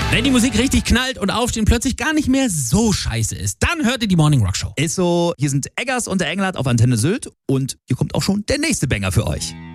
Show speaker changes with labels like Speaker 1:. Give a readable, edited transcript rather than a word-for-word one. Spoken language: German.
Speaker 1: Wenn die Musik richtig knallt und Aufstehen plötzlich gar nicht mehr so scheiße ist, dann hört ihr die Morning Rock Show.
Speaker 2: Ist so, hier sind Eggers und der Engelhardt auf Antenne Sylt und hier kommt auch schon der nächste Banger für euch.